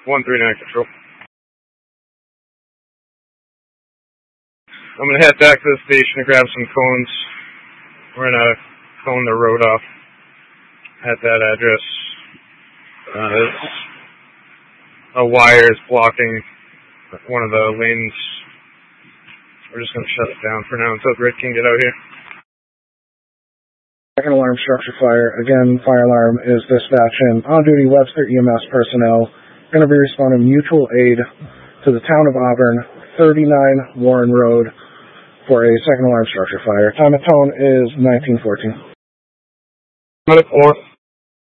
139 Control. I'm going to head back to the station to grab some cones. We're going to cone the road off at that address. A wire is blocking one of the lanes. We're just going to shut it down for now until Grid can get out here. Second alarm structure fire. Again, fire alarm is dispatching on-duty Webster EMS personnel. Going to be responding mutual aid to the town of Auburn, 39 Warren Road, for a second alarm structure fire. Time of tone is 1914. 4.